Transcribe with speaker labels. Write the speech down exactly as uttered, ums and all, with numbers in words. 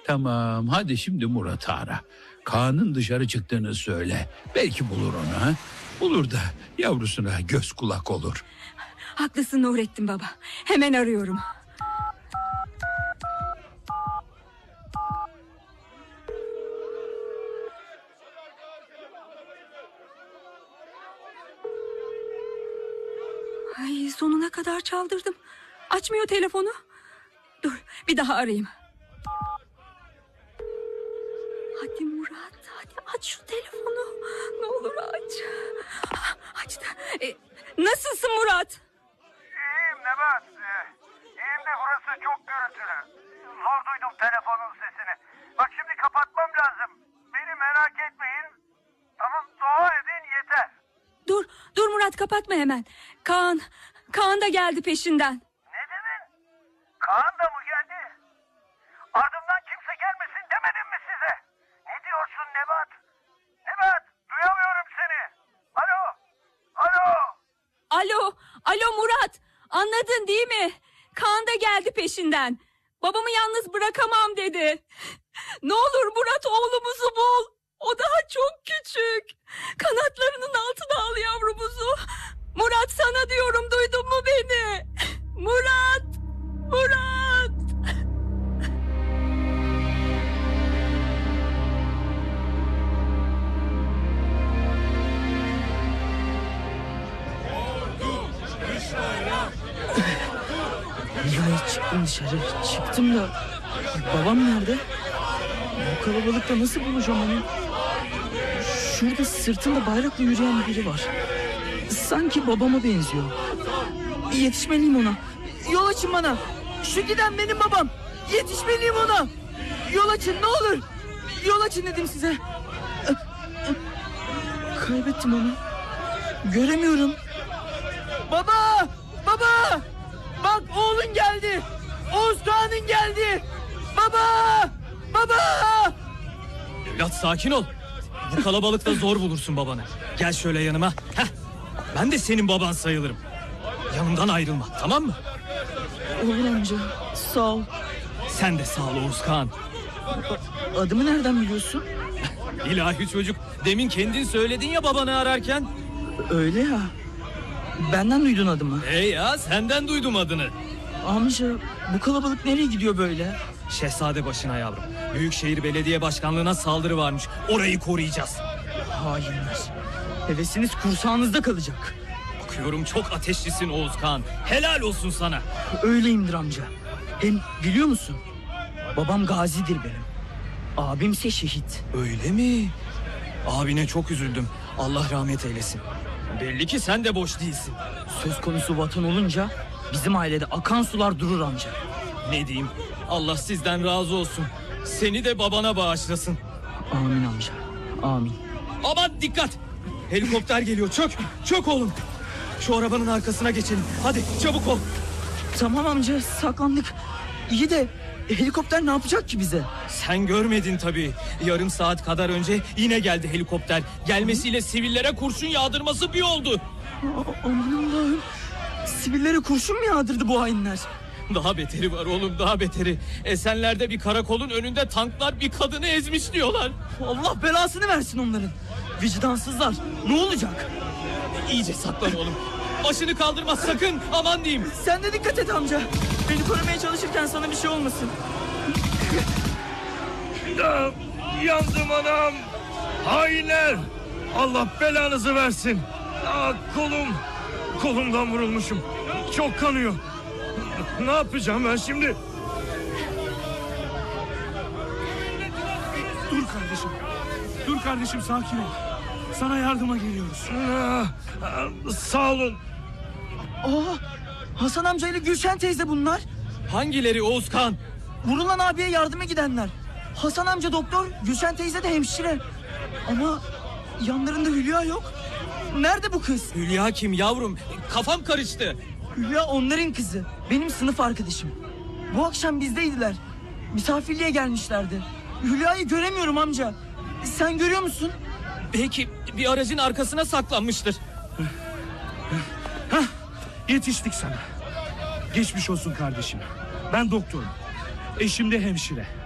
Speaker 1: Tamam, hadi şimdi Murat'ı ara. Kaan'ın dışarı çıktığını söyle. Belki bulur onu ha. Bulur da yavrusuna göz kulak olur.
Speaker 2: Haklısın Nurettin baba. Hemen arıyorum. Ay, sonuna kadar çaldırdım. Açmıyor telefonu. Dur, bir daha arayayım. Hadi Murat, hadi aç şu telefonu. Ne olur aç. Açtı. E, nasılsın Murat?
Speaker 3: İyiyim Nebat. İyiyim de burası çok gürültülü. Zor duydum telefonun sesini. Bak şimdi kapatmam lazım. Beni merak etmeyin. Tamam, dua edin yeter.
Speaker 2: Dur, dur Murat, kapatma hemen. Kaan, Kaan da geldi peşinden.
Speaker 3: Ne dedin? Kaan da mı geldi? Ardımdan kimse gelmesin demedim mi size? Ne diyorsun Nebat? Nebat, duyamıyorum seni. Alo, alo.
Speaker 2: Alo, alo Murat. Anladın değil mi? Kaan da geldi peşinden. Babamı yalnız bırakamam dedi. Ne olur Murat, oğlumuzu bul. O daha çok küçük. Kanatlarının altına al yavrumuzu. Murat, sana diyorum, duydun mu beni? Murat, Murat.
Speaker 4: Nihayet çıktım dışarı. Çıktım da babam nerede? Bu kalabalıkta nasıl bulacağım onu? Şurada sırtında bayrakla yürüyen biri var. Sanki babama benziyor. Yetişmeliyim ona. Yol açın bana. Şu giden benim babam. Yetişmeliyim ona. Yol açın ne olur. Yol açın dedim size. Kaybettim onu. Göremiyorum. Baba! Baba! Bak, oğlun geldi. Oğuz Kağan'ın geldi. Baba! Baba!
Speaker 5: Evlat, sakin ol. Bu kalabalıkta zor bulursun babanı. Gel şöyle yanıma. Heh. Ben de senin baban sayılırım. Yanımdan ayrılma, tamam mı?
Speaker 4: Olur amca, sağ ol.
Speaker 5: Sen de sağ ol Oğuz Kağan.
Speaker 4: Adımı nereden biliyorsun?
Speaker 5: İlahi çocuk, demin kendin söyledin ya babanı ararken.
Speaker 4: Öyle ya. Benden duydun adımı.
Speaker 5: Hey ya, senden duydum adını.
Speaker 4: Amca, bu kalabalık nereye gidiyor böyle?
Speaker 5: Şehzade başına yavrum. Büyükşehir Belediye Başkanlığı'na saldırı varmış. Orayı koruyacağız.
Speaker 4: Hainler. Hevesiniz kursağınızda kalacak.
Speaker 5: Bakıyorum çok ateşlisin Oğuz Kağan. Helal olsun sana.
Speaker 4: Öyleyimdir amca. Hem biliyor musun? Babam gazidir benim. Abimse şehit.
Speaker 5: Öyle mi? Abine çok üzüldüm. Allah rahmet eylesin. Belli ki sen de boş değilsin.
Speaker 4: Söz konusu vatan olunca bizim ailede akan sular durur amca.
Speaker 5: Ne diyeyim? Allah sizden razı olsun. Seni de babana bağışlasın.
Speaker 4: Amin amca. Amin.
Speaker 5: Aman dikkat! Helikopter geliyor. Çök! Çök oğlum! Şu arabanın arkasına geçelim. Hadi çabuk ol.
Speaker 4: Tamam amca, saklandık. İyi de helikopter ne yapacak ki bize?
Speaker 5: Sen görmedin tabii. Yarım saat kadar önce yine geldi helikopter. Gelmesiyle sivillere kurşun yağdırması bir oldu.
Speaker 4: A- Aman Allah'ım. Sivillere kurşun mu yağdırdı bu hainler?
Speaker 5: Daha beteri var oğlum, daha beteri. Esenler'de bir karakolun önünde tanklar bir kadını ezmiş diyorlar.
Speaker 4: Allah belasını versin onların. Vicdansızlar. Ne olacak?
Speaker 5: İyice saklan oğlum. Başını kaldırma sakın, aman diyeyim.
Speaker 4: Sen de dikkat et amca. Beni korumaya çalışırken sana bir şey olmasın.
Speaker 3: Ya, yandım anam. Hainler. Allah belanızı versin. Aa, kolum. Kolumdan vurulmuşum. Çok kanıyor. Ne yapacağım ben şimdi?
Speaker 6: Dur kardeşim. Dur kardeşim, sakin ol. Sana yardıma geliyoruz.
Speaker 3: Aa, sağ olun.
Speaker 4: Aa, Hasan amca ile Gülşen teyze bunlar.
Speaker 5: Hangileri Oğuz Kağan?
Speaker 4: Vurulan abiye yardıma gidenler. Hasan amca doktor, Gülşen teyze de hemşire. Ama yanlarında Hülya yok. Nerede bu kız?
Speaker 5: Hülya kim yavrum? Kafam karıştı.
Speaker 4: Hülya onların kızı. Benim sınıf arkadaşım. Bu akşam bizdeydiler. Misafirliğe gelmişlerdi. Hülya'yı göremiyorum amca. Sen görüyor musun?
Speaker 5: Belki bir aracın arkasına saklanmıştır.
Speaker 6: Hah, yetiştik sana. Geçmiş olsun kardeşim. Ben doktorum. Eşim de hemşire.